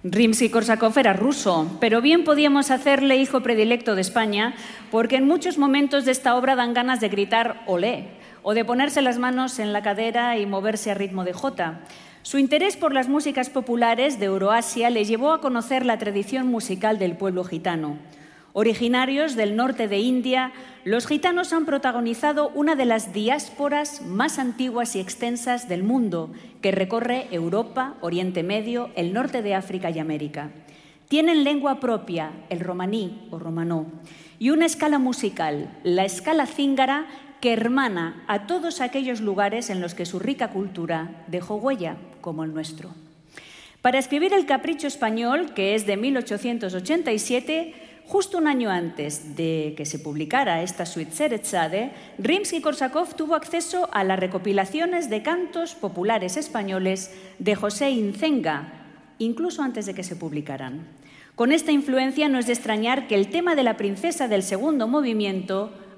Rimski-Korsakov era ruso, pero bien podíamos hacerle hijo predilecto de España, porque en muchos momentos de esta obra dan ganas de gritar «olé», o de ponerse las manos en la cadera y moverse a ritmo de jota. Su interés por las músicas populares de Euroasia le llevó a conocer la tradición musical del pueblo gitano. Originarios del norte de India, los gitanos han protagonizado una de las diásporas más antiguas y extensas del mundo, que recorre Europa, Oriente Medio, el norte de África y América. Tienen lengua propia, el romaní o romanó, y una escala musical, la escala zíngara, que hermana a todos aquellos lugares en los que su rica cultura dejó huella, como el nuestro. Para escribir El Capricho Español, que es de 1887, justo un año antes de que se publicara esta suite Sherezade, Rimski-Korsakov tuvo acceso a las recopilaciones de cantos populares españoles de José Incenga, incluso antes de que se publicaran. Con esta influencia no es de extrañar que el tema de la princesa del segundo movimiento